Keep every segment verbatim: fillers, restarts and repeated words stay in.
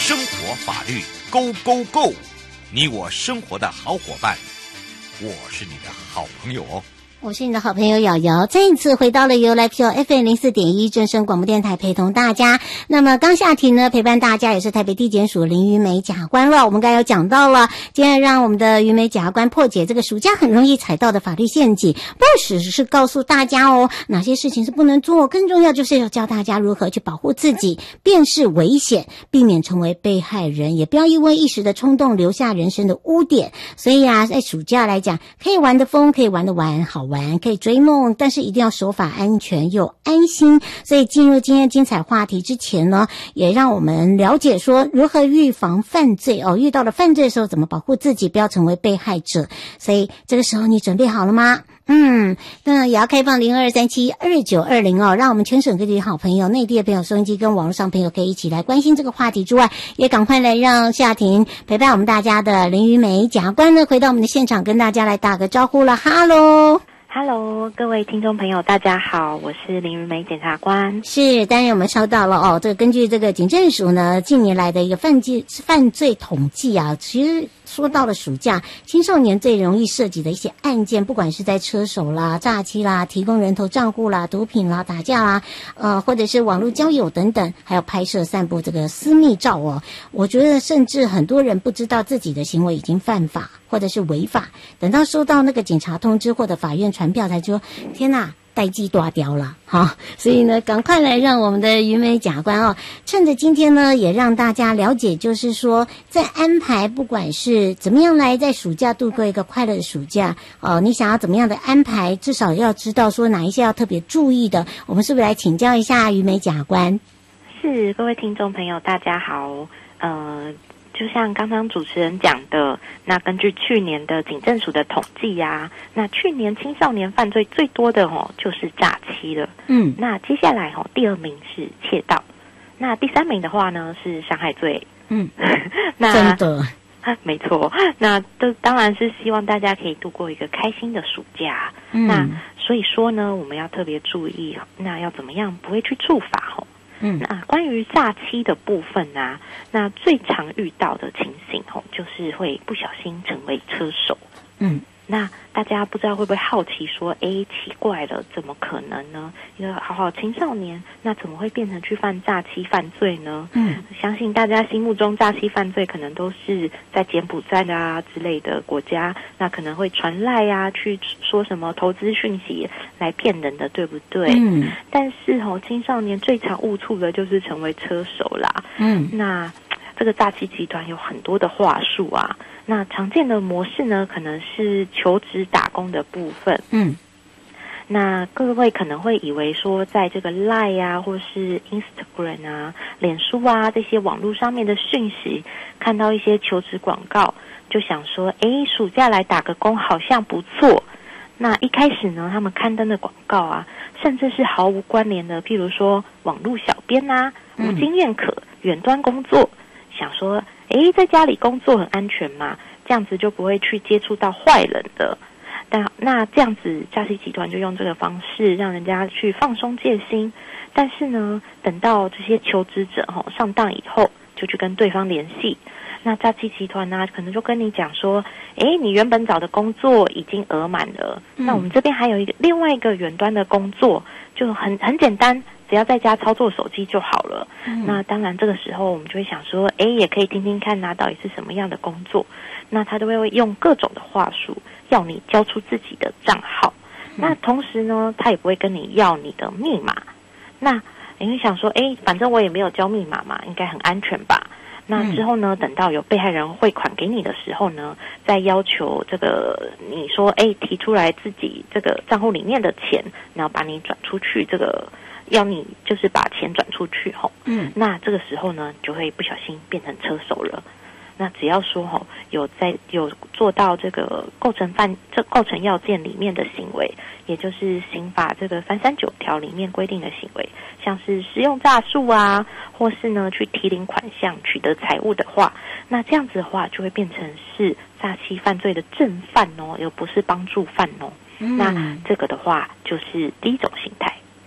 生活法律 Go Go Go， 你我生活的好伙伴，我是你的好朋友哦。 我是你的好朋友瑶瑶，再一次回到了由来 P O F M 零四点一正声广播电台，陪同大家。那么刚下题呢，陪伴大家也是台北地检署林于梅检察官了。我们刚才有讲到了，今天让我们的于梅检察官破解这个暑假很容易踩到的法律陷阱，不只是告诉大家哦哪些事情是不能做，更重要就是要教大家如何去保护自己，辨识危险，避免成为被害人，也不要因为一时的冲动留下人生的污点。所以啊，在暑假来讲，可以玩得疯，可以玩得玩，好玩。可以追梦，但是一定要守法安全又安心。所以进入今天精彩话题之前呢，也让我们了解说如何预防犯罪哦。遇到了犯罪的时候，怎么保护自己，不要成为被害者。所以这个时候你准备好了吗？嗯，那也要开放零二三七二九二零哦，让我们全省各地的好朋友、内地的朋友、收音机跟网络上朋友可以一起来关心这个话题之外，也赶快来让夏婷陪伴我们大家的林于梅检察官呢，回到我们的现场跟大家来打个招呼了。哈喽。 Hello， 各位听众朋友，大家好，我是林于梅检察官。 是，当然我们收到了哦。这个根据这个警政署呢近年来的一个犯罪犯罪统计啊，其实说到了暑假，青少年最容易涉及的一些案件，不管是在车手啦、诈欺啦、提供人头账户啦、毒品啦、打架啦，呃，或者是网络交友等等，还有拍摄、散布这个私密照哦。我觉得甚至很多人不知道自己的行为已经犯法或者是违法，等到收到那个警察通知或者法院传票才说，天哪！代际大掉了哈，所以呢，赶快来让我们的于梅检察官哦，趁着今天呢，也让大家了解，就是说，在安排不管是怎么样来在暑假度过一个快乐的暑假哦，你想要怎么样的安排，至少要知道说哪一些要特别注意的。我们是不是来请教一下于梅检察官？ 是，各位听众朋友，大家好，呃。就像刚刚主持人讲的，那根据去年的警政署的统计啊，那去年青少年犯罪最多的哦就是诈欺了。嗯，那接下来哦第二名是窃盗，那第三名的话呢是伤害罪。嗯，那真的。 没错，那这当然是希望大家可以度过一个开心的暑假。嗯，那所以说呢，我们要特别注意，那要怎么样不会去触法哦。嗯，那关于诈欺的部分啊，那最常遇到的情形哦，就是会不小心成为车手。嗯，那大家不知道会不会好奇说，哎，奇怪了，怎么可能呢？一个好好青少年，那怎么会变成去犯诈欺犯罪呢？嗯，相信大家心目中诈欺犯罪可能都是在柬埔寨啊之类的国家，那可能会传赖啊，去说什么投资讯息来骗人的，对不对？嗯，但是哦，青少年最常误触的就是成为车手啦。嗯，那这个诈欺集团有很多的话术啊。那常见的模式呢，可能是求职打工的部分。嗯，那各位可能会以为说，在这个 Line 啊，或是 Instagram 啊、脸书啊这些网络上面的讯息，看到一些求职广告，就想说，诶，暑假来打个工好像不错。那一开始呢，他们刊登的广告啊，甚至是毫无关联的，譬如说网络小编啊，无经验可，远端工作，想说，诶，在家里工作很安全嘛，这样子就不会去接触到坏人的。但那这样子，诈欺集团就用这个方式让人家去放松戒心。但是呢，等到这些求职者吼上当以后，就去跟对方联系。那诈欺集团呢、啊，可能就跟你讲说，诶，你原本找的工作已经额满了，嗯、那我们这边还有一个另外一个远端的工作，就很很简单，只要在家操作手机就好了。嗯、那当然这个时候我们就会想说，诶，也可以听听看呐、啊，到底是什么样的工作。那他都会用各种的话术要你交出自己的账号。嗯、那同时呢，他也不会跟你要你的密码。那你会想说，诶，反正我也没有交密码嘛，应该很安全吧？那之后呢，等到有被害人汇款给你的时候呢，再要求这个你说，哎，提出来自己这个账户里面的钱，然后把你转出去，这个要你就是把钱转出去吼。嗯，那这个时候呢，就会不小心变成车手了。那只要说吼有在有做到这个构成犯这构成要件里面的行为，也就是刑法这个三三九条里面规定的行为，像是使用诈术啊，或是呢去提领款项取得财物的话，那这样子的话就会变成是诈欺犯罪的正犯哦，而不是帮助犯哦。嗯、那这个的话就是第一种形态。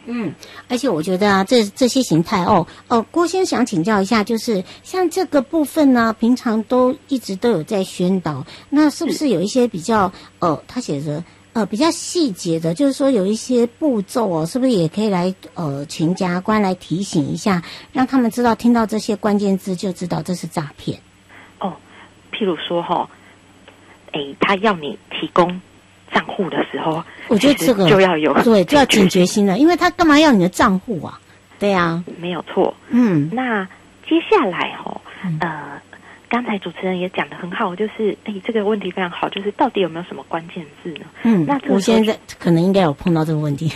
嗯，而且我觉得啊，这这些形态哦，哦，郭先想请教一下，就是像这个部分呢，平常都一直都有在宣导，那是不是有一些比较呃，他写着呃比较细节的，就是说有一些步骤哦，是不是也可以来呃请检察官来提醒一下，让他们知道听到这些关键字就知道这是诈骗。 哦，譬如说哈、哦，哎，他要你提供账户的时候， 我觉得这个就要有对，就要警觉心了，因为他干嘛要你的账户啊？对啊， 没有错。 嗯， 那接下来哈、哦，呃，刚才主持人也讲得很好，就是哎，这个问题非常好，就是到底有没有什么关键字呢？ 嗯， 那我现在可能应该有碰到这个问题。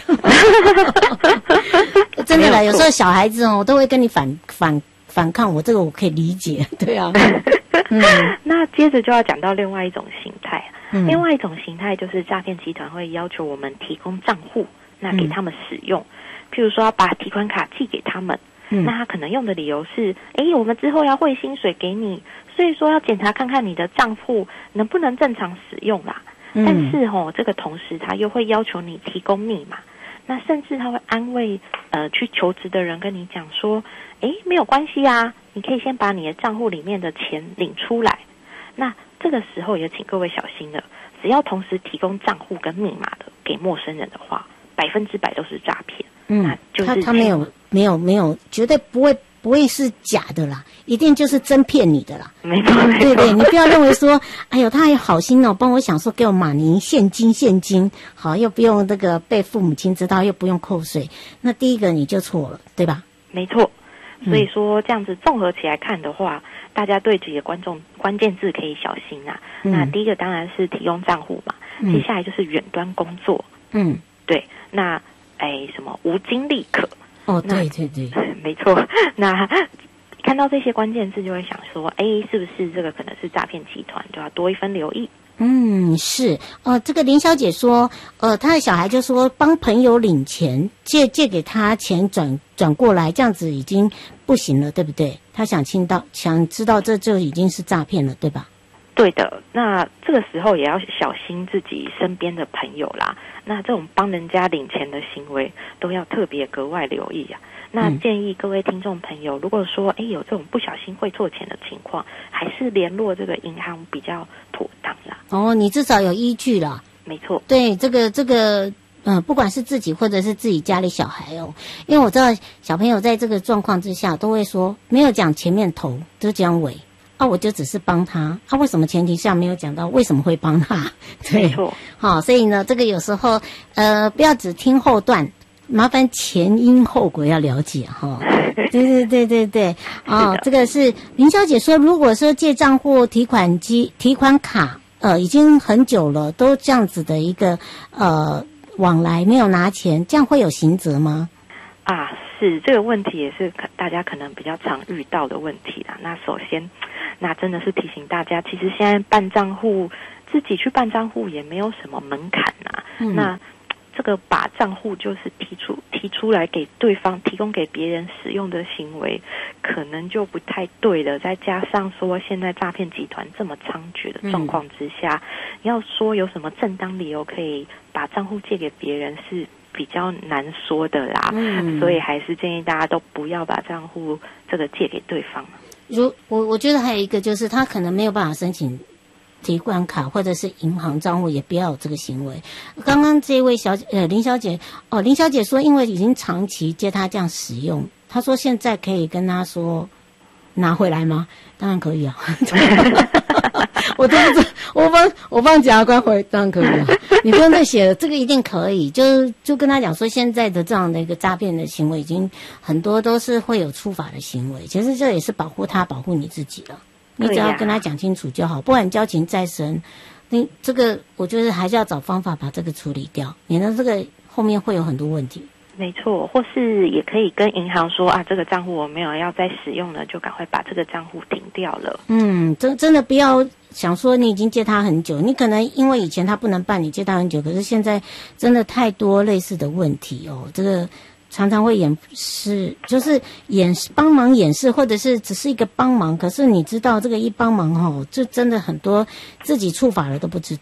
真的啦，有时候小孩子哦都会跟你反反反抗我，这个我可以理解。对啊，嗯， 那接着就要讲到另外一种形态。 嗯、 另外一种形态就是诈骗集团会要求我们提供账户，那给他们使用。嗯、譬如说要把提款卡寄给他们，嗯、那他可能用的理由是：哎，我们之后要汇薪水给你，所以说要检查看看你的账户能不能正常使用啦。嗯、但是哦，这个同时他又会要求你提供密码，那甚至他会安慰呃去求职的人跟你讲说：哎，没有关系啊，你可以先把你的账户里面的钱领出来。那这个时候也请各位小心了，只要同时提供账户跟密码的给陌生人的话，百分之百都是诈骗。 嗯， 那就是他他没有没有没有，绝对不会不会是假的啦，一定就是真骗你的啦。 没错，没错， 对对，你不要认为说，哎呦，他还好心哦，帮我想说给我马尼现金现金，好又不用这个被父母亲知道，又不用扣税，那第一个你就错了，对吧？ 没错。所以说这样子综合起来看的话，大家对几个观众关键字可以小心啊。嗯、那第一个当然是提供账户嘛，嗯、接下来就是远端工作。嗯，对。那哎，什么无金立可？ 哦，对对对， 没错。那看到这些关键字，就会想说，哎，是不是这个可能是诈骗集团？就要多一分留意。 嗯，是，呃，这个林小姐说，呃，她的小孩就说帮朋友领钱，借借给他钱转转过来，这样子已经不行了，对不对？她想听到，想知道这就已经是诈骗了，对吧？ 对的，那这个时候也要小心自己身边的朋友啦。那这种帮人家领钱的行为，都要特别格外留意啊。那建议各位听众朋友，如果说哎有这种不小心汇错钱的情况，还是联络这个银行比较妥当啦。 哦，你至少有依据啦。 没错， 对，这个这个，嗯、呃，不管是自己或者是自己家里小孩哦，因为我知道小朋友在这个状况之下，都会说没有讲前面头，都讲尾。啊，我就只是帮他，他、啊、为什么前提下没有讲到为什么会帮他？对， 没错。 好、哦，所以呢，这个有时候呃，不要只听后段。麻烦前因后果要了解哈、哦，对对对对对，哦，这个是林小姐说，如果说借账户、提款机、提款卡，呃，已经很久了，都这样子的一个呃往来没有拿钱，这样会有刑责吗？ 啊，是这个问题也是可大家可能比较常遇到的问题啦。那首先，那真的是提醒大家，其实现在办账户，自己去办账户也没有什么门槛呐、嗯、那。这个把账户就是提出提出来给对方提供给别人使用的行为，可能就不太对了。再加上说现在诈骗集团这么猖獗的状况之下，嗯、要说有什么正当理由可以把账户借给别人是比较难说的啦。嗯、所以还是建议大家都不要把账户这个借给对方。 如我我觉得还有一个就是他可能没有办法申请提款卡或者是银行账户，也不要有这个行为。刚刚这位小姐呃林小姐哦林小姐说，因为已经长期接她这样使用，她说现在可以跟她说拿回来吗？当然可以啊。我都不知我帮我帮检察官回，当然可以啊。你不用再写了，这个一定可以。就就跟他讲说，现在的这样的一个诈骗的行为，已经很多都是会有触法的行为。其实这也是保护他、保护你自己了。你只要跟他讲清楚就好，不然交情再深，你这个我觉得还是要找方法把这个处理掉，免得这个后面会有很多问题。 没错，或是也可以跟银行说啊，这个账户我没有要再使用了，就赶快把这个账户停掉了。嗯， 真真的不要想说你已经借他很久，你可能因为以前他不能办，你借他很久，可是现在真的太多类似的问题哦，这个。常常会掩饰，就是掩帮忙掩饰，或者是只是一个帮忙。可是你知道，这个一帮忙吼，就真的很多自己触法了都不知道。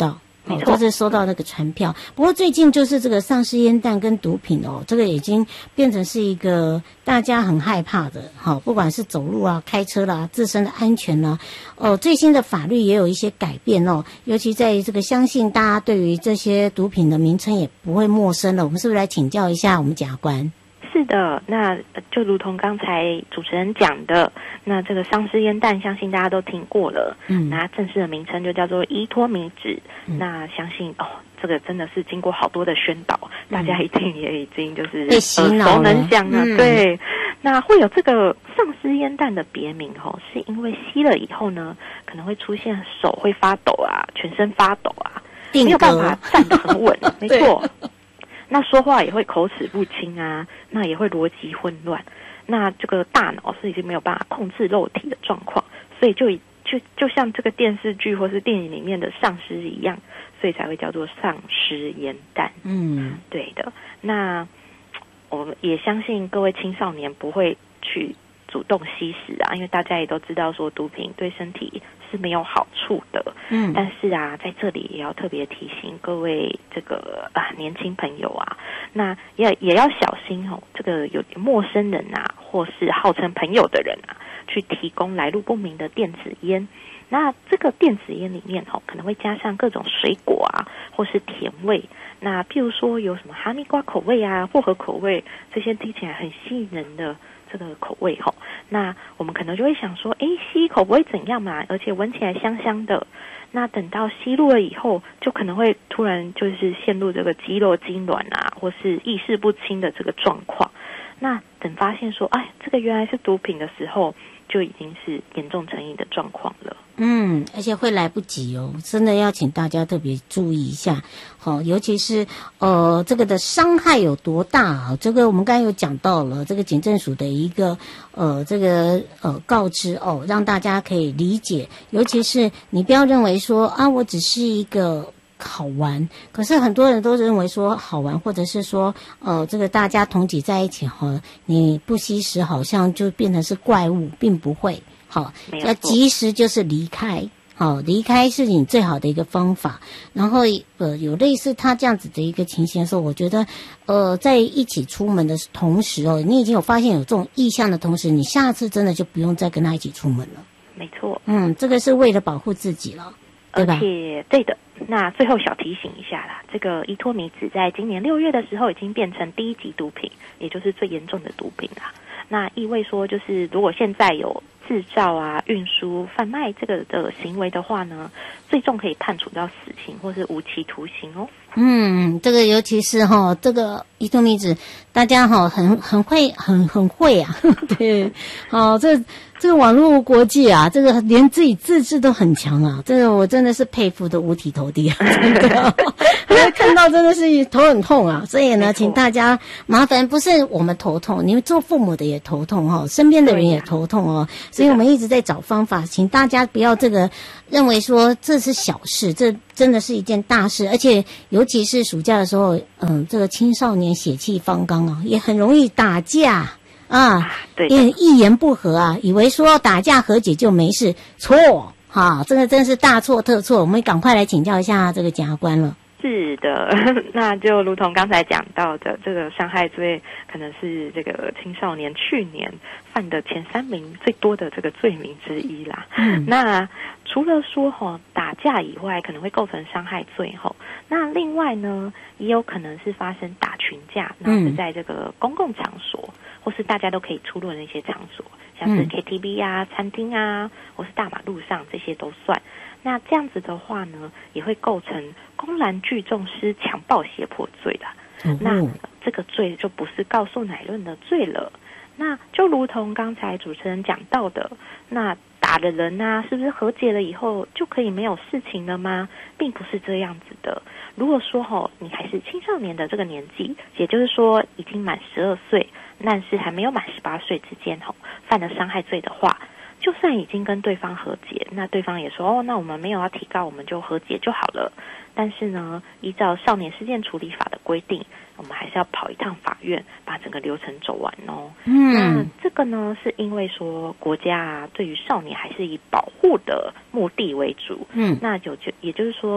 哦，就是收到那个传票。不过最近就是这个丧尸烟弹跟毒品哦，这个已经变成是一个大家很害怕的，好、哦，不管是走路啊、开车啦、自身的安全啦，哦，最新的法律也有一些改变哦，尤其在这个，相信大家对于这些毒品的名称也不会陌生了。我们是不是来请教一下我们检察官？ 是的，那就如同刚才主持人讲的，那这个丧尸烟弹相信大家都听过了，嗯，那正式的名称就叫做依托米酯、嗯、那相信哦，这个真的是经过好多的宣导、嗯、大家一定也已经就是被洗脑了， 耳熟能详了、嗯、对。那会有这个丧尸烟弹的别名哦，是因为吸了以后呢，可能会出现手会发抖啊，全身发抖啊，没有办法站得很稳没错，那说话也会口齿不清啊，那也会逻辑混乱，那这个大脑是已经没有办法控制肉体的状况，所以就就就像这个电视剧或是电影里面的丧尸一样，所以才会叫做丧尸烟弹。嗯，对的。那我们也相信各位青少年不会去主动吸食啊，因为大家也都知道说毒品对身体是没有好处的。嗯，但是啊，在这里也要特别提醒各位这个啊年轻朋友啊，那也也要小心哦，这个有陌生人啊，或是号称朋友的人啊，去提供来路不明的电子烟。那这个电子烟里面哦，可能会加上各种水果啊，或是甜味。那譬如说有什么哈密瓜口味啊、薄荷口味，这些听起来很吸引人的这个口味吼，那我们可能就会想说，诶，吸一口不会怎样嘛，而且闻起来香香的。那等到吸入了以后，就可能会突然就是陷入这个肌肉痉挛啊，或是意识不清的这个状况。那等发现说，哎，这个原来是毒品的时候，就已经是严重成瘾的状况了。 嗯，而且会来不及哦，真的要请大家特别注意一下。好、哦，尤其是呃这个的伤害有多大啊？这个我们刚才有讲到了，这个警政署的一个呃这个呃告知哦，让大家可以理解。尤其是你不要认为说啊，我只是一个好玩，可是很多人都认为说好玩，或者是说呃这个大家同挤在一起哈，你不吸食好像就变成是怪物，并不会。好，要及时就是离开，好，离开是你最好的一个方法。然后呃，有类似他这样子的一个情形的时候，我觉得呃，在一起出门的同时哦，你已经有发现有这种意向的同时，你下次真的就不用再跟他一起出门了。 没错， 嗯，这个是为了保护自己了，对吧？ 而且对的。那最后小提醒一下啦，这个依托米酯在今年六月的时候已经变成第一级毒品，也就是最严重的毒品啦。那意味说，就是如果现在有制造啊、运输、贩卖这个的行为的话呢，最重可以判处到死刑或是无期徒刑哦。 嗯，这个尤其是哈，这个依托米酯，大家哈很很会很很会啊，对，哦，这这个网络国际啊，这个连自己自制都很强啊，这个我真的是佩服的五体投地啊，真的，看到真的是头很痛啊。所以呢，请大家麻烦不是我们头痛，你们做父母的也头痛哦，身边的人也头痛哦，所以我们一直在找方法，请大家不要这个认为说这是小事，这真的是一件大事，而且尤其是暑假的时候，嗯，这个青少年血气方刚啊，也很容易打架啊，对，也一言不合啊，以为说打架和解就没事，错，哈，这个真是大错特错，我们赶快来请教一下这个检察官了。 是的，那就如同刚才讲到的，这个伤害罪可能是这个青少年去年犯的前三名最多的这个罪名之一啦。嗯，那除了说哈打架以外，可能会构成伤害罪哈。那另外呢，也有可能是发生打群架，那是在这个公共场所，或是大家都可以出入的一些场所，像是 K T V 啊、餐厅啊，或是大马路上，这些都算。那这样子的话呢，也会构成公然聚众施强暴胁迫罪的。嗯、那这个罪就不是告诉乃论的罪了。那就如同刚才主持人讲到的，那打的人啊，是不是和解了以后就可以没有事情了吗？并不是这样子的。如果说吼，你还是青少年的这个年纪，也就是说已经满十二岁，但是还没有满十八岁之间吼，犯了伤害罪的话，就算已经跟对方和解，那对方也说哦，那我们没有要提告，我们就和解就好了。但是呢，依照少年事件处理法的规定，我们还是要跑一趟法院，把整个流程走完哦。嗯，那这个呢，是因为说国家啊，对于少年还是以保护的目的为主。嗯，那就就也就是说，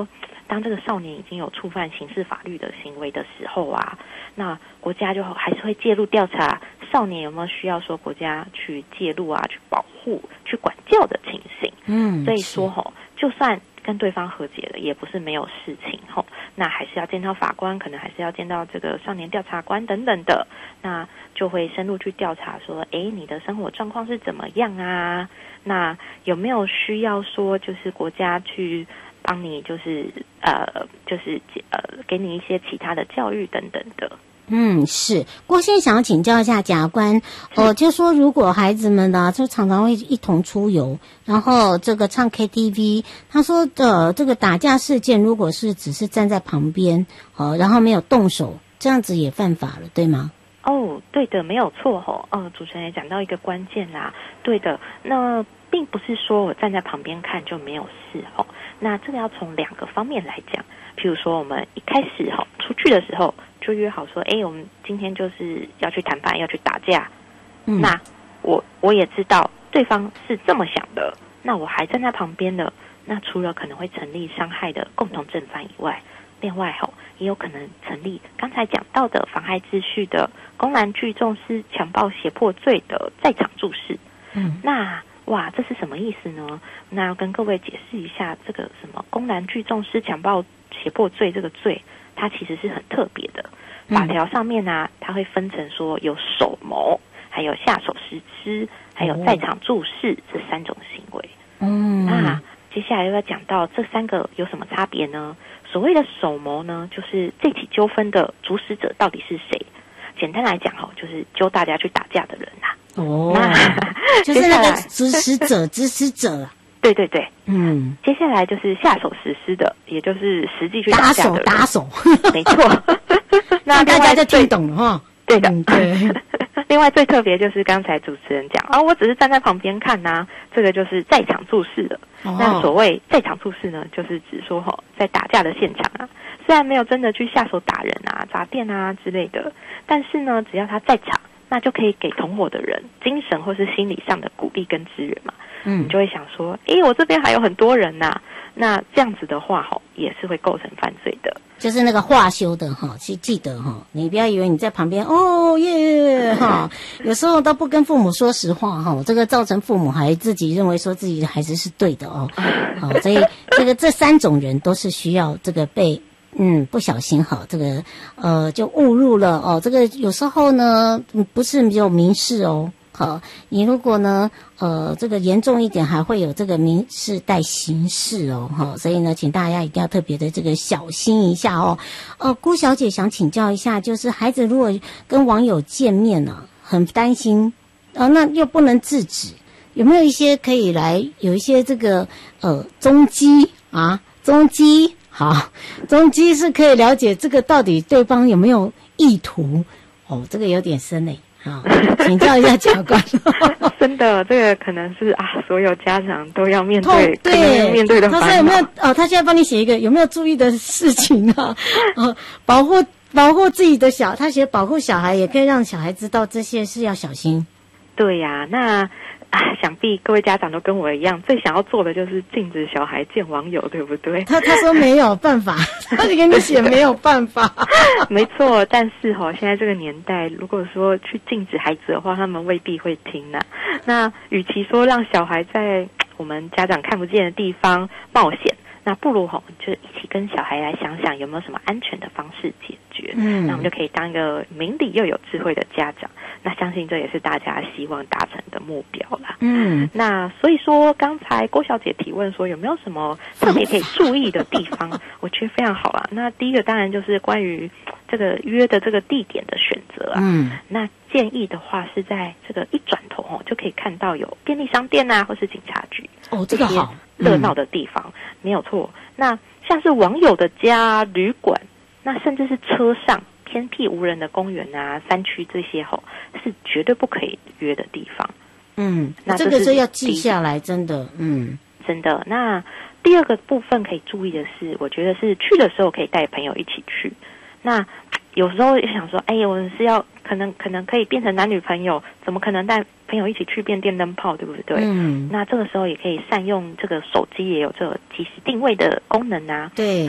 当这个少年已经有触犯刑事法律的行为的时候啊，那国家就还是会介入调查少年有没有需要说国家去介入啊，去保护、去管教的情形。嗯，所以说吼，就算跟对方和解了，也不是没有事情吼，那还是要见到法官，可能还是要见到这个少年调查官等等的，那就会深入去调查说，诶，你的生活状况是怎么样啊？那有没有需要说，就是国家去帮你，就是呃，就是呃，给你一些其他的教育等等的。 嗯，是。郭先生想要请教一下检察官，呃，就说如果孩子们呢，就常常会一同出游，然后这个唱 K T V， 他说的这个打架事件，如果是只是站在旁边，呃，然后没有动手，这样子也犯法了，对吗？ 哦，对的，没有错吼。呃，主持人也讲到一个关键啦，对的。那并不是说我站在旁边看就没有事吼。那这个要从两个方面来讲，譬如说我们一开始吼出去的时候就约好说，哎，我们今天就是要去谈判，要去打架。嗯，那我我也知道对方是这么想的，那我还站在旁边的，那除了可能会成立伤害的共同正犯以外，另外吼也有可能成立刚才讲到的妨害秩序的公然聚众施强暴胁迫罪的在场注视。嗯，那哇，这是什么意思呢？那要跟各位解释一下，这个什么公然聚众施强暴胁迫罪这个罪，它其实是很特别的。法条上面呢、啊，它会分成说有首谋，还有下手实施，还有在场注视这三种行为。嗯，那接下来又要讲到这三个有什么差别呢？所谓的首谋呢，就是这起纠纷的主使者到底是谁？简单来讲，哈，就是揪大家去打架的人啦。哦， 就是那个指使者、指使者。 对对对，嗯。接下来就是下手实施的，也就是实际去打架的人。 打手， 打手，没错。 那大家就听懂了哈。 对的， 嗯、对。 另外最特别就是刚才主持人讲啊，我只是站在旁边看呐、啊，这个就是在场注视的。哦、那所谓在场注视呢，就是指说哈，在打架的现场啊，虽然没有真的去下手打人啊、砸店啊之类的，但是呢，只要他在场，那就可以给同伙的人精神或是心理上的鼓励跟支援嘛。嗯，你就会想说，诶，我这边还有很多人呐、啊，那这样子的话哈，也是会构成犯罪的。 就是那个话修的哈，去记得哈，你不要以为你在旁边哦耶哈，有时候都不跟父母说实话哈，这个造成父母还自己认为说自己的孩子是对的哦，好，所以这个这三种人都是需要这个被嗯不小心哈，这个呃就误入了哦，这个有时候呢不是没有民事哦。好，你如果呢，呃，这个严重一点，还会有这个民事带刑事哦，哈，所以呢，请大家一定要特别的这个小心一下哦。呃，郭小姐想请教一下，就是孩子如果跟网友见面呢、啊，很担心，啊、呃，那又不能制止，有没有一些可以来有一些这个呃踪迹啊，踪迹好，踪迹是可以了解这个到底对方有没有意图哦，这个有点深诶。好，请教一下检察官。 真的，这个可能是啊，所有家长都要面对， 对， 面对的烦恼。 他说有没有？哦，他现在帮你写一个有没有注意的事情啊？呃，保护保护自己的小，他写保护小孩，也可以让小孩知道这些事要小心。 对呀、啊，那。啊，想必各位家长都跟我一样，最想要做的就是禁止小孩见网友，对不对？ 他他说没有办法，他就给你写没有办法。 没错，但是哈、哦，现在这个年代，如果说去禁止孩子的话，他们未必会听呐、啊。那与其说让小孩在我们家长看不见的地方冒险，那不如哈、哦，就一起跟小孩来想想有没有什么安全的方式解决。嗯，那我们就可以当一个明理又有智慧的家长。那相信这也是大家希望达成的目标啦。嗯，那所以说，刚才郭小姐提问说有没有什么特别可以注意的地方，我觉得非常好啦。那第一个当然就是关于这个约的这个地点的选择啊。嗯，那建议的话是在这个一转头哦，就可以看到有便利商店啊，或是警察局哦，这个好热闹的地方、嗯、没有错。那像是网友的家、旅馆，那甚至是车上。偏僻无人的公园啊、山区这些吼，是绝对不可以约的地方。 嗯，那这个是要记下来，真的，嗯， 真的。那第二个部分可以注意的是，我觉得是去的时候可以带朋友一起去。那有时候想说，哎，我们是要可能可能可以变成男女朋友，怎么可能带朋友一起去变电灯泡，对不对？嗯。那这个时候也可以善用这个手机也有这个即时定位的功能啊。 对。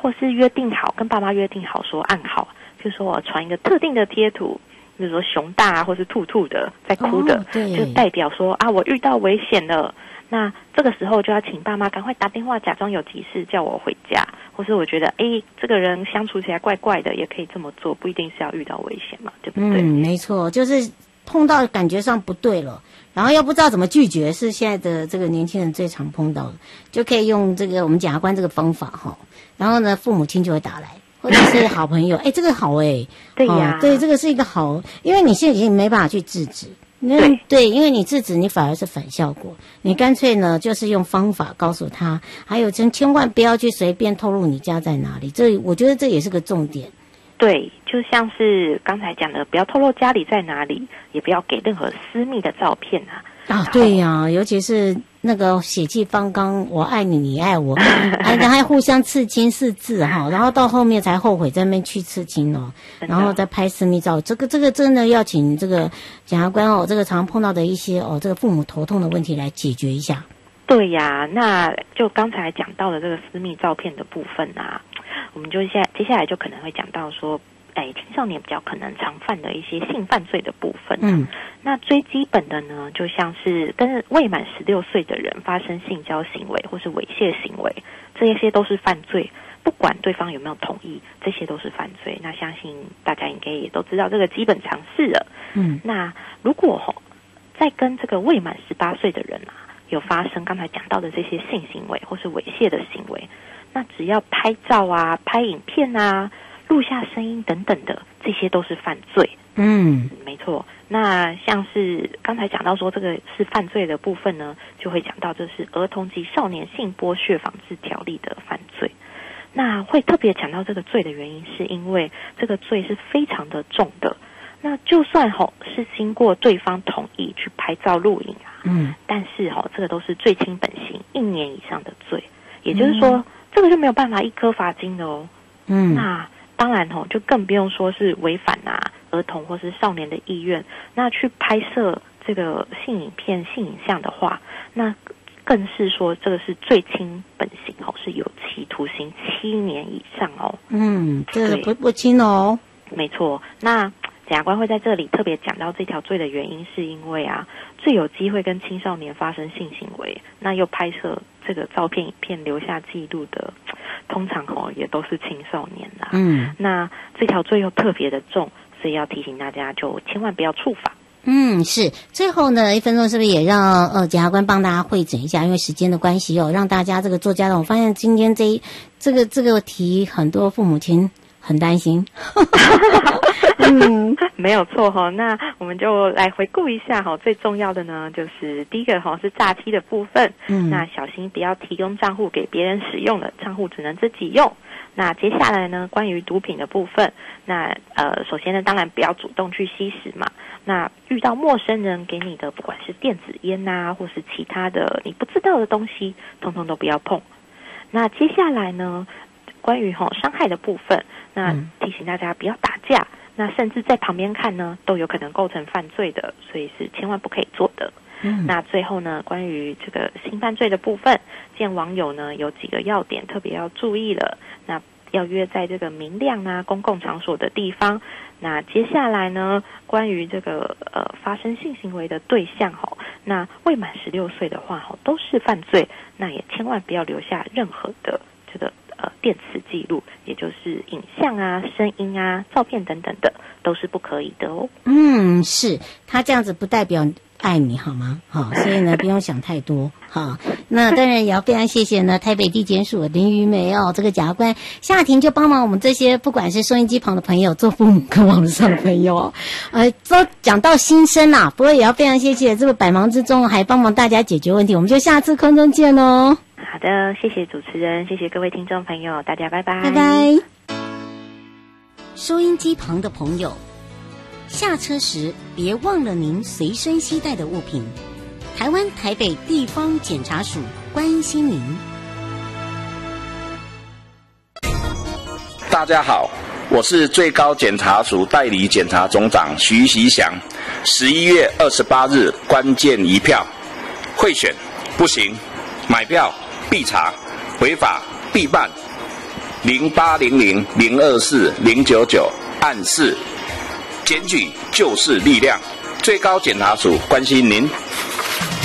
或是约定好跟爸妈约定好说暗号，比如说我传一个特定的贴图，比如说熊大啊或是兔兔的在哭的， 哦、对， 就代表说啊我遇到危险了。那这个时候就要请爸妈赶快打电话，假装有急事叫我回家，或是我觉得哎这个人相处起来怪怪的，也可以这么做，不一定是要遇到危险嘛，对不对？ 嗯，没错，就是碰到感觉上不对了，然后又不知道怎么拒绝，是现在的这个年轻人最常碰到的，就可以用这个我们检察官这个方法哈，然后呢父母亲就会打来。或者是好朋友，哎，这个好哎， 对呀、 哦，对，这个是一个好，因为你现在已经没办法去制止， 对对，因为你制止你反而是反效果，你干脆呢就是用方法告诉他，还有真千万不要去随便透露你家在哪里，这我觉得这也是个重点。 对，就像是刚才讲的，不要透露家里在哪里，也不要给任何私密的照片啊。 啊，对呀、啊，尤其是那个血气方刚，我爱你，你爱我，还还互相刺青四字哈，然后到后面才后悔在那边去刺青哦，然后再拍私密照，这个这个真的要请这个检察官哦，这个常碰到的一些哦，这个父母头痛的问题来解决一下。 对呀、啊，那就刚才讲到的这个私密照片的部分啊，我们就下接下来就可能会讲到说，哎，青少年比较可能常犯的一些性犯罪的部分、啊。嗯，那最基本的呢，就像是跟未满十六岁的人发生性交行为或是猥亵行为，这些都是犯罪。不管对方有没有同意，这些都是犯罪。那相信大家应该也都知道这个基本常识了。嗯，那如果吼、哦、在跟这个未满十八岁的人啊，有发生刚才讲到的这些性行为或是猥亵的行为，那只要拍照啊、拍影片啊、录下声音等等的，这些都是犯罪。嗯，没错。那像是刚才讲到说这个是犯罪的部分呢，就会讲到这是《儿童及少年性剥削防治条例》的犯罪。那会特别讲到这个罪的原因，是因为这个罪是非常的重的。那就算吼是经过对方同意去拍照录影啊，嗯，但是吼这个都是最轻本刑，一年以上的罪，也就是说、嗯、这个就没有办法一颗罚金的哦。嗯，那当然吼就更不用说是违反啊儿童或是少年的意愿，那去拍摄这个性影片、性影像的话，那更是说这个是最轻本刑哦，是有期徒刑七年以上哦。嗯， 这个不不轻哦。 没错，那检察官会在这里特别讲到这条罪的原因，是因为啊，最有机会跟青少年发生性行为，那又拍摄这个照片、影片留下记录的，通常哦也都是青少年啦。嗯，那这条罪又特别的重，所以要提醒大家，就千万不要触法。 嗯，是。最后呢，一分钟是不是也让呃检察官帮大家汇整一下？因为时间的关系哦，让大家这个做家长，我发现今天这一这个这个题，很多父母亲很担心。 嗯，没有错哈、哦。那我们就来回顾一下哈、哦，最重要的呢，就是第一个哈、哦、是诈欺的部分。嗯，那小心不要提供账户给别人使用了，账户只能自己用。那接下来呢，关于毒品的部分，那呃，首先呢，当然不要主动去吸食嘛。那遇到陌生人给你的，不管是电子烟啊，或是其他的你不知道的东西，通通都不要碰。那接下来呢，关于哈、哦、伤害的部分，那提醒大家不要打架。那甚至在旁边看呢，都有可能构成犯罪的，所以是千万不可以做的。嗯，那最后呢，关于这个性犯罪的部分，见网友呢有几个要点特别要注意了。那要约在这个明亮啊、公共场所的地方。那接下来呢，关于这个呃发生性行为的对象哈，那未满十六岁的话哈，都是犯罪。那也千万不要留下任何的这个呃电磁记录，也就是影像啊、声音啊、照片等等的，都是不可以的哦。 嗯，是他这样子不代表爱你好吗？好，所以呢不用想太多。好，那当然也要非常谢谢呢台北地检署林于梅哦，这个检察官夏婷就帮忙我们这些不管是收音机旁的朋友、做父母跟网络上的朋友哦，呃，都讲到心声啦。不过也要非常谢谢这个百忙之中还帮忙大家解决问题，我们就下次空中见哦。 好的，谢谢主持人，谢谢各位听众朋友，大家拜拜， 拜拜。收音机旁的朋友，下车时别忘了您随身携带的物品。台湾台北地方检察署关心您。 大家好，我是最高检察署代理检察总长徐习祥。十一月二十八日关键一票，贿选不行，买票必查，违法必办。 零八零零零二四零九九按四，检举就是力量。最高检察署关心您。